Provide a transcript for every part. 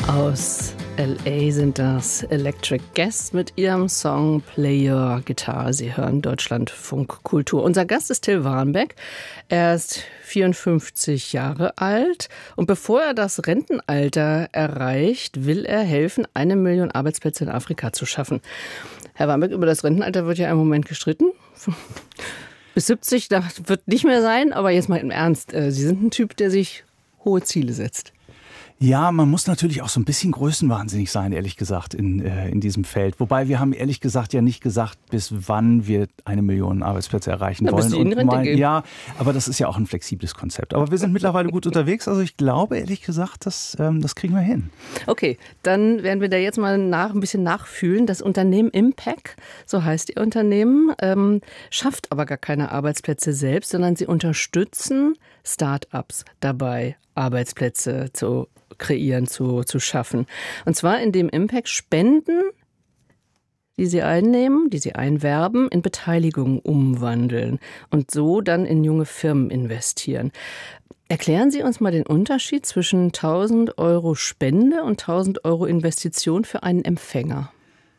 Aus LA sind das Electric Guests mit ihrem Song Play Your Guitar. Sie hören Deutschlandfunk Kultur. Unser Gast ist Till Warnbeck. Er ist 54 Jahre alt und bevor er das Rentenalter erreicht, will er helfen, 1 Million Arbeitsplätze in Afrika zu schaffen. Herr Warnbeck, über das Rentenalter wird ja im Moment gestritten. Bis 70, das wird nicht mehr sein, aber jetzt mal im Ernst. Sie sind ein Typ, der sich hohe Ziele setzt. Ja, man muss natürlich auch so ein bisschen größenwahnsinnig sein, ehrlich gesagt, in diesem Feld. Wobei wir haben ehrlich gesagt ja nicht gesagt, bis wann wir 1 Million Arbeitsplätze erreichen wollen. Bis die in Rente gehen. Ja, aber das ist ja auch ein flexibles Konzept. Aber wir sind mittlerweile gut unterwegs. Also ich glaube, ehrlich gesagt, das kriegen wir hin. Okay, dann werden wir da jetzt mal ein bisschen nachfühlen. Das Unternehmen Impact, so heißt Ihr Unternehmen, schafft aber gar keine Arbeitsplätze selbst, sondern sie unterstützen Start-ups dabei, Arbeitsplätze zu kreieren, zu schaffen. Und zwar indem Impact Spenden, die sie einnehmen, die sie einwerben, in Beteiligung umwandeln und so dann in junge Firmen investieren. Erklären Sie uns mal den Unterschied zwischen 1.000 Euro Spende und 1.000 Euro Investition für einen Empfänger.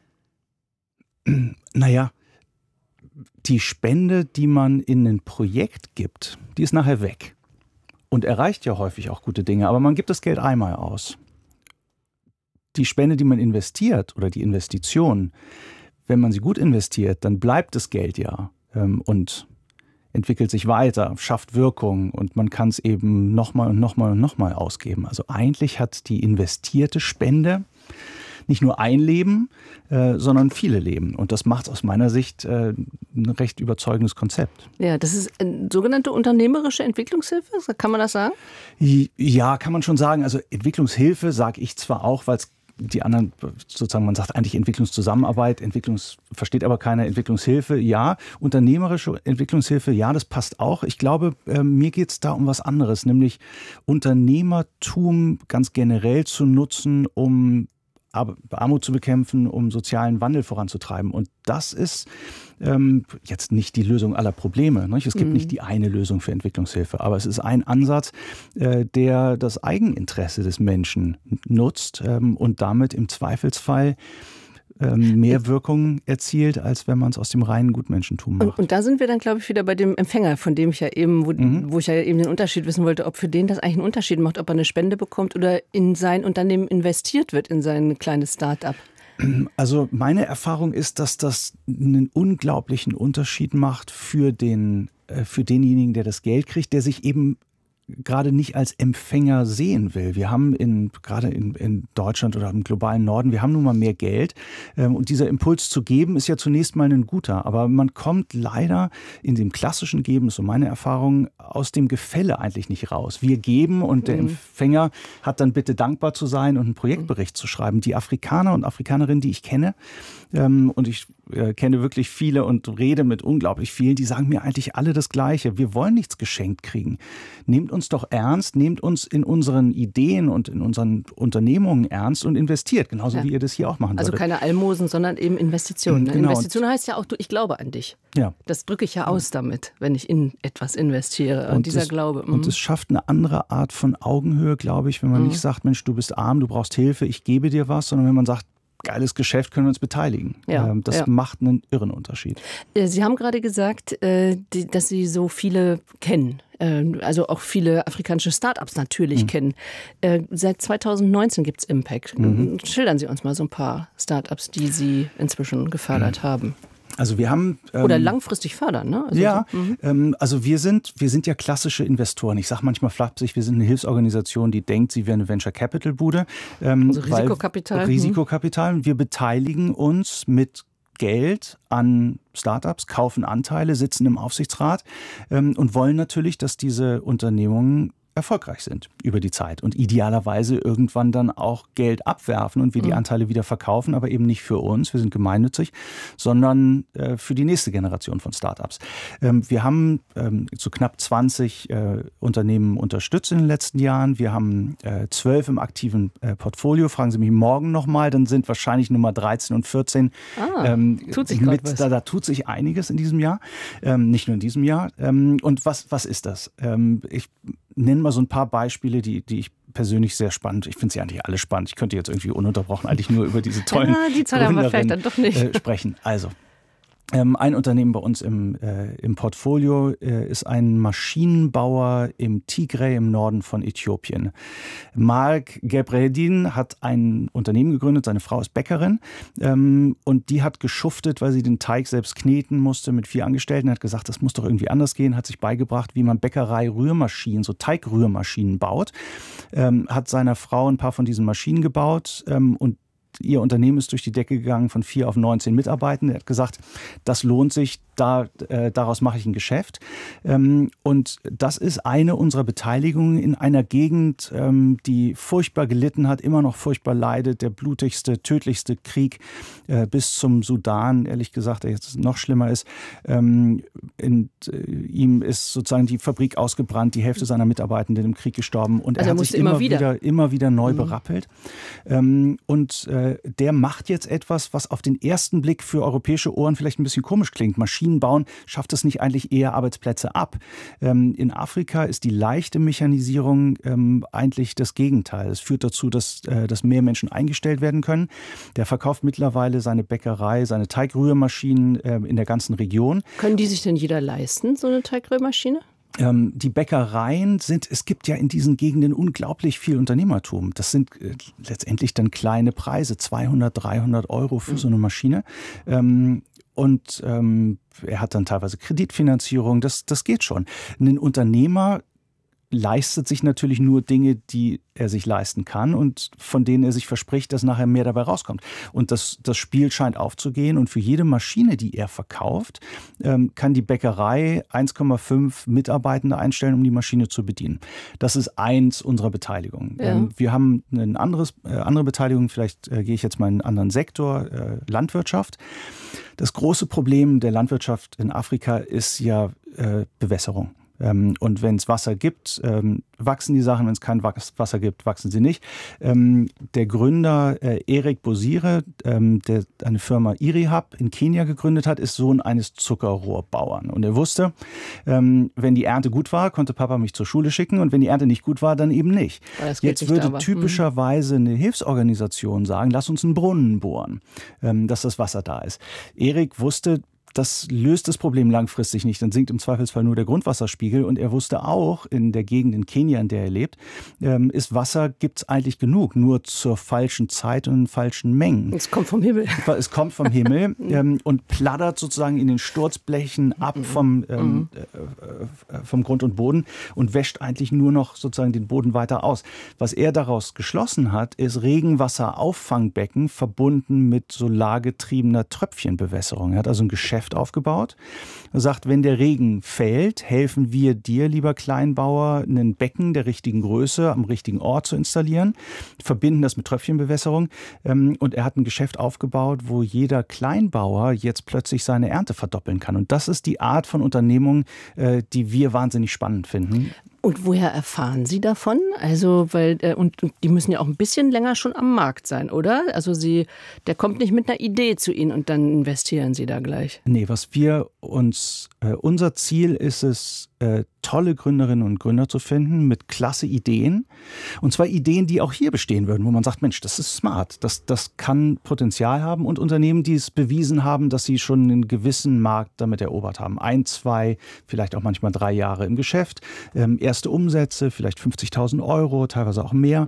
Naja, die Spende, die man in ein Projekt gibt, die ist nachher weg. Und erreicht ja häufig auch gute Dinge, aber man gibt das Geld einmal aus. Die Spende, die man investiert oder die Investition, wenn man sie gut investiert, dann bleibt das Geld ja und entwickelt sich weiter, schafft Wirkung und man kann es eben nochmal und nochmal und nochmal ausgeben. Also eigentlich hat die investierte Spende nicht nur ein Leben, sondern viele Leben. Und das macht aus meiner Sicht ein recht überzeugendes Konzept. Ja, das ist eine sogenannte unternehmerische Entwicklungshilfe, kann man das sagen? Ja, kann man schon sagen. Also Entwicklungshilfe sage ich zwar auch, weil es die anderen, sozusagen, man sagt eigentlich Entwicklungszusammenarbeit, versteht aber keiner Entwicklungshilfe, ja. Unternehmerische Entwicklungshilfe, ja, das passt auch. Ich glaube, mir geht es da um was anderes, nämlich Unternehmertum ganz generell zu nutzen, um Armut zu bekämpfen, um sozialen Wandel voranzutreiben. Und das ist jetzt nicht die Lösung aller Probleme. Nicht? Es gibt nicht die eine Lösung für Entwicklungshilfe, aber es ist ein Ansatz, der das Eigeninteresse des Menschen nutzt und damit im Zweifelsfall mehr Wirkung erzielt, als wenn man es aus dem reinen Gutmenschentum macht. Und da sind wir dann, glaube ich, wieder bei dem Empfänger, von dem ich ja eben, wo ich ja eben den Unterschied wissen wollte, ob für den das eigentlich einen Unterschied macht, ob er eine Spende bekommt oder in sein Unternehmen investiert wird, in sein kleines Start-up. Also meine Erfahrung ist, dass das einen unglaublichen Unterschied macht für denjenigen, der das Geld kriegt, der sich eben gerade nicht als Empfänger sehen will. Wir haben gerade in Deutschland oder im globalen Norden, wir haben nun mal mehr Geld. Und dieser Impuls zu geben, ist ja zunächst mal ein guter. Aber man kommt leider in dem klassischen Geben, so meine Erfahrung, aus dem Gefälle eigentlich nicht raus. Wir geben und der Empfänger hat dann bitte dankbar zu sein und einen Projektbericht zu schreiben. Die Afrikaner und Afrikanerinnen, die ich kenne, und ich kenne wirklich viele und rede mit unglaublich vielen, die sagen mir eigentlich alle das Gleiche. Wir wollen nichts geschenkt kriegen. Nehmt uns doch ernst, nehmt uns in unseren Ideen und in unseren Unternehmungen ernst und investiert, genauso wie ihr das hier auch machen würdet. Also keine Almosen, sondern eben Investitionen. Ne? Genau. Investition heißt ja auch, ich glaube an dich. Ja. Das drücke ich ja aus damit, wenn ich in etwas investiere. Und dieser Glaube. Und es schafft eine andere Art von Augenhöhe, glaube ich, wenn man nicht sagt, Mensch, du bist arm, du brachst Hilfe, ich gebe dir was, sondern wenn man sagt, geiles Geschäft, können wir uns beteiligen. Das macht einen irren Unterschied. Sie haben gerade gesagt, dass Sie so viele kennen. Also auch viele afrikanische Start-ups natürlich kennen. Seit 2019 gibt es Impact. Schildern Sie uns mal so ein paar Start-ups, die Sie inzwischen gefördert haben. Also wir haben oder langfristig fördern, ne? Also also wir sind ja klassische Investoren. Ich sage manchmal flapsig, wir sind eine Hilfsorganisation, die denkt, sie wäre eine Venture Capital Bude. Also Risikokapital. Risikokapital. Wir beteiligen uns mit Geld an Startups, kaufen Anteile, sitzen im Aufsichtsrat und wollen natürlich, dass diese Unternehmungen erfolgreich sind über die Zeit und idealerweise irgendwann dann auch Geld abwerfen und wir die Anteile wieder verkaufen, aber eben nicht für uns, wir sind gemeinnützig, sondern für die nächste Generation von Startups. Wir haben so knapp 20 Unternehmen unterstützt in den letzten Jahren. Wir haben 12 im aktiven Portfolio. Fragen Sie mich morgen nochmal, dann sind wahrscheinlich Nummer 13 und 14 tut sich was. Da tut sich einiges in diesem Jahr, nicht nur in diesem Jahr. Und was ist das? nenne mal so ein paar Beispiele, die ich persönlich sehr spannend. Ich finde sie eigentlich alle spannend. Ich könnte jetzt irgendwie ununterbrochen eigentlich nur über diese tollen die Zahl haben wir vielleicht dann doch nicht. Sprechen. Also, ein Unternehmen bei uns im Portfolio ist ein Maschinenbauer im Tigray im Norden von Äthiopien. Mark Gebreddin hat ein Unternehmen gegründet, seine Frau ist Bäckerin und die hat geschuftet, weil sie den Teig selbst kneten musste mit 4 Angestellten. Hat gesagt, das muss doch irgendwie anders gehen, hat sich beigebracht, wie man Bäckerei-Rührmaschinen, so Teigrührmaschinen baut. Hat seiner Frau ein paar von diesen Maschinen gebaut und ihr Unternehmen ist durch die Decke gegangen von 4 auf 19 Mitarbeitende. Er hat gesagt, das lohnt sich, daraus mache ich ein Geschäft. Und das ist eine unserer Beteiligungen in einer Gegend, die furchtbar gelitten hat, immer noch furchtbar leidet. Der blutigste, tödlichste Krieg bis zum Sudan, ehrlich gesagt, der jetzt noch schlimmer ist. Ihm ist sozusagen die Fabrik ausgebrannt, die Hälfte seiner Mitarbeitenden im Krieg gestorben. Und er hat sich immer wieder neu berappelt. Und der macht jetzt etwas, was auf den ersten Blick für europäische Ohren vielleicht ein bisschen komisch klingt. Maschinen bauen, schafft es nicht eigentlich eher Arbeitsplätze ab? In Afrika ist die leichte Mechanisierung eigentlich das Gegenteil. Es führt dazu, dass mehr Menschen eingestellt werden können. Der verkauft mittlerweile seine Bäckerei, seine Teigrührmaschinen in der ganzen Region. Können die sich denn jeder leisten, so eine Teigrührmaschine? Die Bäckereien es gibt ja in diesen Gegenden unglaublich viel Unternehmertum. Das sind letztendlich dann kleine Preise, 200, 300 Euro für so eine Maschine. Und er hat dann teilweise Kreditfinanzierung, das geht schon. Ein Unternehmer leistet sich natürlich nur Dinge, die er sich leisten kann und von denen er sich verspricht, dass nachher mehr dabei rauskommt. Und das Spiel scheint aufzugehen und für jede Maschine, die er verkauft, kann die Bäckerei 1,5 Mitarbeitende einstellen, um die Maschine zu bedienen. Das ist eins unserer Beteiligungen. Ja. Wir haben eine andere Beteiligung, vielleicht gehe ich jetzt mal in einen anderen Sektor, Landwirtschaft. Das große Problem der Landwirtschaft in Afrika ist ja Bewässerung. Und wenn es Wasser gibt, wachsen die Sachen. Wenn es kein Wasser gibt, wachsen sie nicht. Der Gründer Erik Bosire, der eine Firma Irihab in Kenia gegründet hat, ist Sohn eines Zuckerrohrbauern. Und er wusste, wenn die Ernte gut war, konnte Papa mich zur Schule schicken. Und wenn die Ernte nicht gut war, dann eben nicht. Jetzt würde typischerweise eine Hilfsorganisation sagen, lass uns einen Brunnen bohren, dass das Wasser da ist. Erik wusste, das löst das Problem langfristig nicht. Dann sinkt im Zweifelsfall nur der Grundwasserspiegel. Und er wusste auch, in der Gegend in Kenia, in der er lebt, ist Wasser, gibt es eigentlich genug, nur zur falschen Zeit und in falschen Mengen. Es kommt vom Himmel. Es kommt vom Himmel und plattert sozusagen in den Sturzblechen ab vom Grund und Boden und wäscht eigentlich nur noch sozusagen den Boden weiter aus. Was er daraus geschlossen hat, ist Regenwasserauffangbecken verbunden mit solargetriebener Tröpfchenbewässerung. Er hat also ein Geschäft aufgebaut. Er sagt, wenn der Regen fällt, helfen wir dir, lieber Kleinbauer, ein Becken der richtigen Größe am richtigen Ort zu installieren, verbinden das mit Tröpfchenbewässerung. Und er hat ein Geschäft aufgebaut, wo jeder Kleinbauer jetzt plötzlich seine Ernte verdoppeln kann. Und das ist die Art von Unternehmung, die wir wahnsinnig spannend finden. Und woher erfahren Sie davon? Also, und die müssen ja auch ein bisschen länger schon am Markt sein, oder? Also der kommt nicht mit einer Idee zu Ihnen und dann investieren Sie da gleich. Nee, unser Ziel ist es, tolle Gründerinnen und Gründer zu finden mit klasse Ideen. Und zwar Ideen, die auch hier bestehen würden, wo man sagt, Mensch, das ist smart, das kann Potenzial haben. Und Unternehmen, die es bewiesen haben, dass sie schon einen gewissen Markt damit erobert haben. 1, 2, vielleicht auch manchmal 3 Jahre im Geschäft. Erste Umsätze, vielleicht 50.000 Euro, teilweise auch mehr.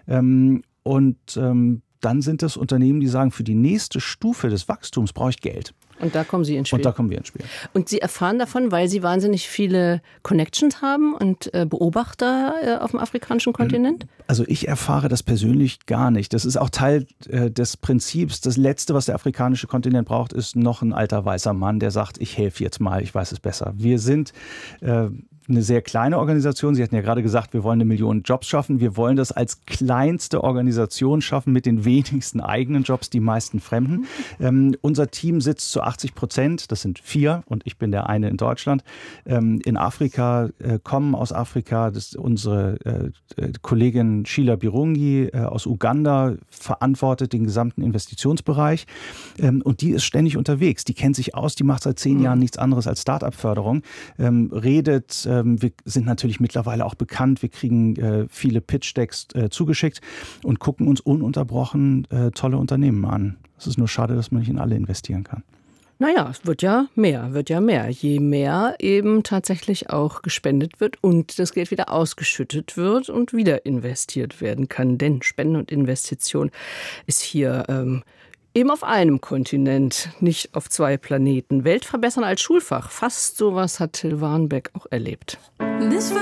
Dann sind das Unternehmen, die sagen, für die nächste Stufe des Wachstums brauche ich Geld. Und da kommen Sie ins Spiel. Und da kommen wir ins Spiel. Und Sie erfahren davon, weil Sie wahnsinnig viele Connections haben und Beobachter auf dem afrikanischen Kontinent? Also ich erfahre das persönlich gar nicht. Das ist auch Teil des Prinzips. Das Letzte, was der afrikanische Kontinent braucht, ist noch ein alter weißer Mann, der sagt, ich helfe jetzt mal, ich weiß es besser. Wir sind eine sehr kleine Organisation. Sie hatten ja gerade gesagt, wir wollen 1 Million Jobs schaffen. Wir wollen das als kleinste Organisation schaffen mit den wenigsten eigenen Jobs, die meisten Fremden. Unser Team sitzt zu 80%, das sind 4 und ich bin der eine in Deutschland, in Afrika, kommen aus Afrika. Das ist unsere Kollegin Sheila Birungi aus Uganda, verantwortet den gesamten Investitionsbereich und die ist ständig unterwegs. Die kennt sich aus, die macht seit 10 Jahren nichts anderes als Start-up-Förderung, redet wir sind natürlich mittlerweile auch bekannt. Wir kriegen viele Pitch-Decks zugeschickt und gucken uns ununterbrochen tolle Unternehmen an. Es ist nur schade, dass man nicht in alle investieren kann. Naja, es wird ja mehr. Je mehr eben tatsächlich auch gespendet wird und das Geld wieder ausgeschüttet wird und wieder investiert werden kann. Denn Spenden und Investition ist hier eben auf einem Kontinent, nicht auf 2 Planeten. Welt verbessern als Schulfach. Fast sowas hat Till Warnbeck auch erlebt.